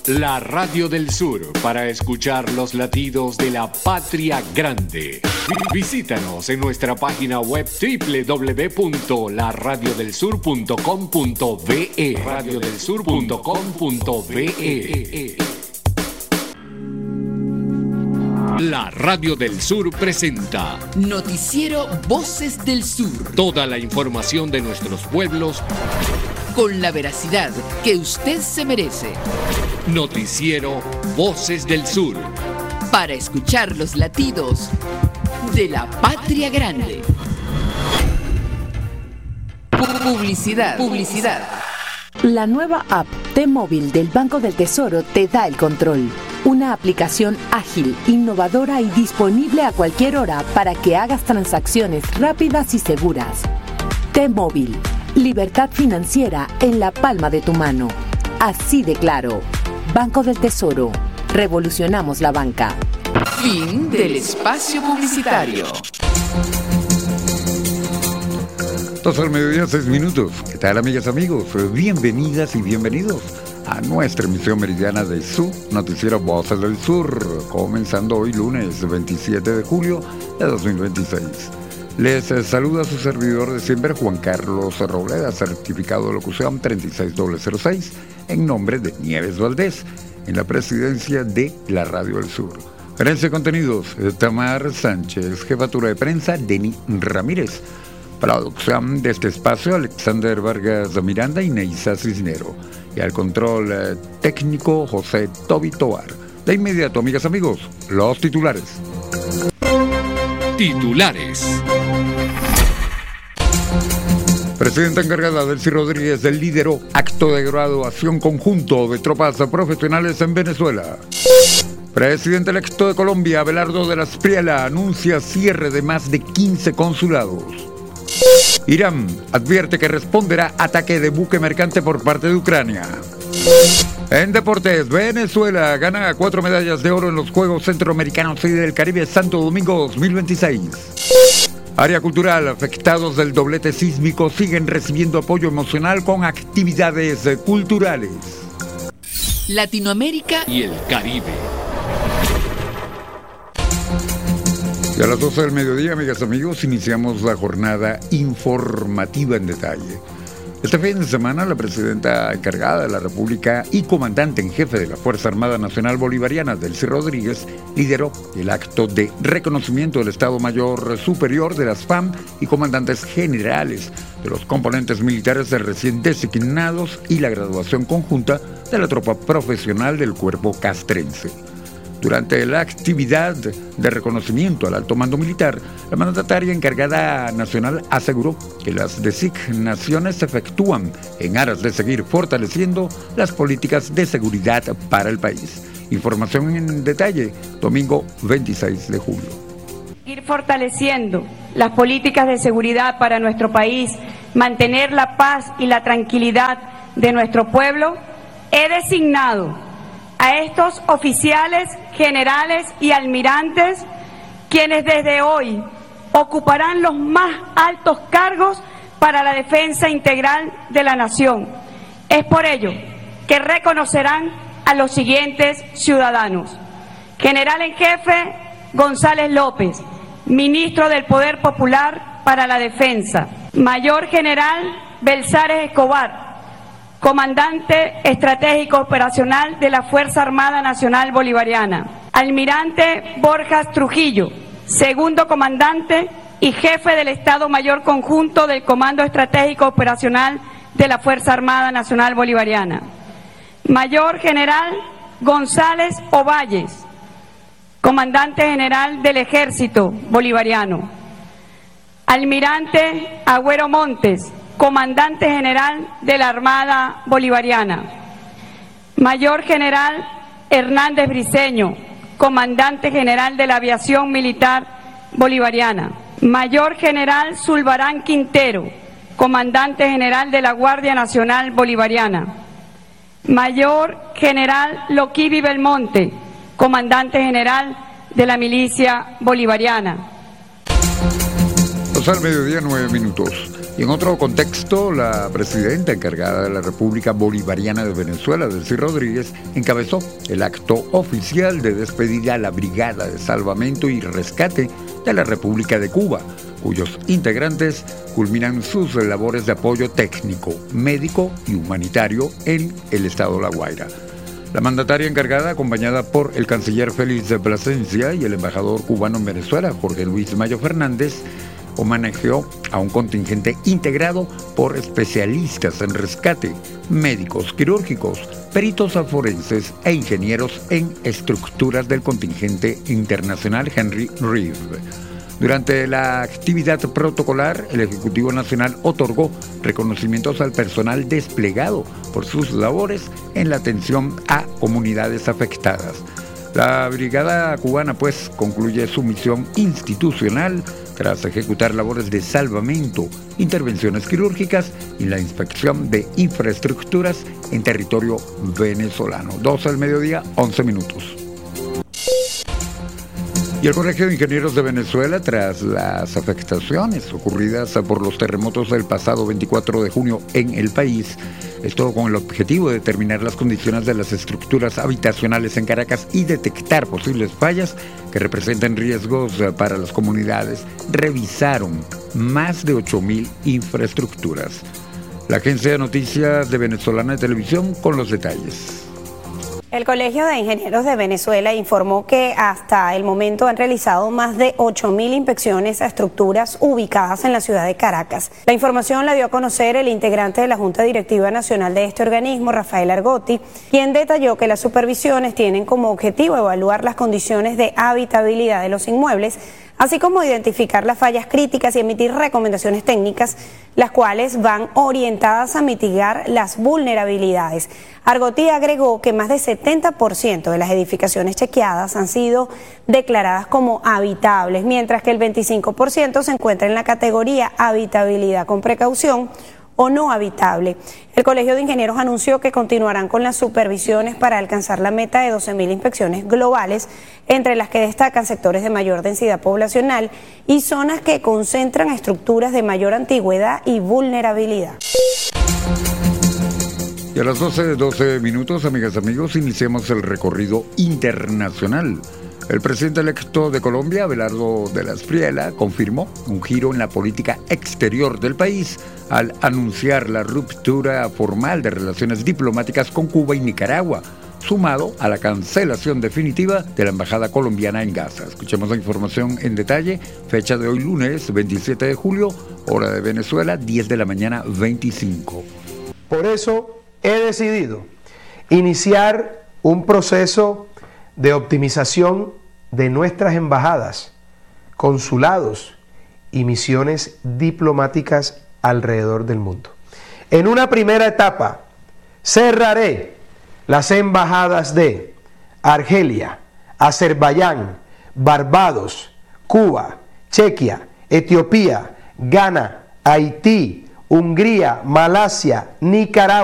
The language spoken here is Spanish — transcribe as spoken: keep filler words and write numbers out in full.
La Radio del Sur, para escuchar los latidos de la patria grande. Visítanos en nuestra página web doble u doble u doble u punto la radio del sur punto com punto be, radio del sur punto com punto be. La Radio del Sur presenta Noticiero Voces del Sur. Toda la información de nuestros pueblos con la veracidad que usted se merece. Noticiero Voces del Sur. Para escuchar los latidos de la patria grande. Publicidad. Publicidad. La nueva app T-Móvil del Banco del Tesoro te da el control. Una aplicación ágil, innovadora y disponible a cualquier hora para que hagas transacciones rápidas y seguras. T-Móvil. Libertad financiera en la palma de tu mano. Así de claro. Banco del Tesoro. Revolucionamos la banca. Fin del espacio publicitario. Dos al mediodía, seis minutos. ¿Qué tal, amigas, amigos? Bienvenidas y bienvenidos a nuestra emisión meridiana de su noticiero Voces del Sur, comenzando hoy lunes veintisiete de julio de dos mil veintiséis. Les saluda su servidor de siempre, Juan Carlos Robleda, certificado de locución treinta y seis mil cero seis, en nombre de Nieves Valdés, en la presidencia de la Radio del Sur. Gerencia de contenidos, Tamar Sánchez. Jefatura de prensa, Denny Ramírez. Producción de este espacio, Alexander Vargas Miranda y Neisa Cisnero. Y al control eh, técnico, José Tobi Tobar. De inmediato, amigas, amigos, los titulares. Titulares. Presidenta encargada Delcy Rodríguez del lideró acto de graduación conjunto de tropas profesionales en Venezuela. Presidente electo de Colombia, Abelardo de la Espriella, anuncia cierre de más de quince consulados. Irán advierte que responderá ataque de buque mercante por parte de Ucrania. En deportes, Venezuela gana cuatro medallas de oro en los Juegos Centroamericanos y del Caribe Santo Domingo dos mil veintiséis. Área cultural, afectados del doblete sísmico siguen recibiendo apoyo emocional con actividades culturales. Latinoamérica y el Caribe. Y a las doce del mediodía, amigas, amigos, iniciamos la jornada informativa en detalle. Este fin de semana, la presidenta encargada de la República y comandante en jefe de la Fuerza Armada Nacional Bolivariana, Delcy Rodríguez, lideró el acto de reconocimiento del Estado Mayor Superior de las F A M y comandantes generales de los componentes militares de recién designados y la graduación conjunta de la tropa profesional del cuerpo castrense. Durante la actividad de reconocimiento al alto mando militar, la mandataria encargada nacional aseguró que las designaciones se efectúan en aras de seguir fortaleciendo las políticas de seguridad para el país. Información en detalle, domingo veintiséis de julio. Seguir fortaleciendo las políticas de seguridad para nuestro país, mantener la paz y la tranquilidad de nuestro pueblo, he designado a estos oficiales, generales y almirantes, quienes desde hoy ocuparán los más altos cargos para la defensa integral de la nación. Es por ello que reconocerán a los siguientes ciudadanos: General en Jefe González López, Ministro del Poder Popular para la Defensa; Mayor General Belzares Escobar, Comandante Estratégico Operacional de la Fuerza Armada Nacional Bolivariana; Almirante Borjas Trujillo, Segundo Comandante y Jefe del Estado Mayor Conjunto del Comando Estratégico Operacional de la Fuerza Armada Nacional Bolivariana; Mayor General González Ovalles, Comandante General del Ejército Bolivariano; Almirante Agüero Montes, Comandante General de la Armada Bolivariana; Mayor General Hernández Briceño, Comandante General de la Aviación Militar Bolivariana; Mayor General Zulbarán Quintero, Comandante General de la Guardia Nacional Bolivariana; Mayor General Loquivi Belmonte, Comandante General de la Milicia Bolivariana. Dos al mediodía, nueve minutos. Y en otro contexto, la presidenta encargada de la República Bolivariana de Venezuela, Delcy Rodríguez, encabezó el acto oficial de despedida a la Brigada de Salvamento y Rescate de la República de Cuba, cuyos integrantes culminan sus labores de apoyo técnico, médico y humanitario en el estado de La Guaira. La mandataria encargada, acompañada por el canciller Félix Plasencia y el embajador cubano en Venezuela, Jorge Luis Mayo Fernández, homenajeó a un contingente integrado por especialistas en rescate, médicos quirúrgicos, peritos forenses e ingenieros en estructuras del contingente internacional Henry Reeve. Durante la actividad protocolar, el Ejecutivo Nacional otorgó reconocimientos al personal desplegado por sus labores en la atención a comunidades afectadas. La brigada cubana, pues, concluye su misión institucional tras ejecutar labores de salvamento, intervenciones quirúrgicas y la inspección de infraestructuras en territorio venezolano. doce del mediodía, once minutos. Y el Colegio de Ingenieros de Venezuela, tras las afectaciones ocurridas por los terremotos del pasado veinticuatro de junio en el país, esto con el objetivo de determinar las condiciones de las estructuras habitacionales en Caracas y detectar posibles fallas que representen riesgos para las comunidades, revisaron más de ocho mil infraestructuras. La agencia de noticias de Venezolana de Televisión con los detalles. El Colegio de Ingenieros de Venezuela informó que hasta el momento han realizado más de ocho mil inspecciones a estructuras ubicadas en la ciudad de Caracas. La información la dio a conocer el integrante de la Junta Directiva Nacional de este organismo, Rafael Argotti, quien detalló que las supervisiones tienen como objetivo evaluar las condiciones de habitabilidad de los inmuebles, así como identificar las fallas críticas y emitir recomendaciones técnicas, las cuales van orientadas a mitigar las vulnerabilidades. Argotti agregó que más del setenta por ciento de las edificaciones chequeadas han sido declaradas como habitables, mientras que el veinticinco por ciento se encuentra en la categoría habitabilidad con precaución o no habitable. El Colegio de Ingenieros anunció que continuarán con las supervisiones para alcanzar la meta de doce mil inspecciones globales, entre las que destacan sectores de mayor densidad poblacional y zonas que concentran estructuras de mayor antigüedad y vulnerabilidad. Y a las doce, doce minutos, amigas y amigos, iniciamos el recorrido internacional. El presidente electo de Colombia, Abelardo de la Espriella, confirmó un giro en la política exterior del país al anunciar la ruptura formal de relaciones diplomáticas con Cuba y Nicaragua, sumado a la cancelación definitiva de la embajada colombiana en Gaza. Escuchemos la información en detalle. Fecha de hoy, lunes veintisiete de julio, hora de Venezuela, diez de la mañana, veinticinco. Por eso he decidido iniciar un proceso de optimización de nuestras embajadas, consulados y misiones diplomáticas alrededor del mundo. En una primera etapa, cerraré las embajadas de Argelia, Azerbaiyán, Barbados, Cuba, Chequia, Etiopía, Ghana, Haití, Hungría, Malasia, Nicaragua,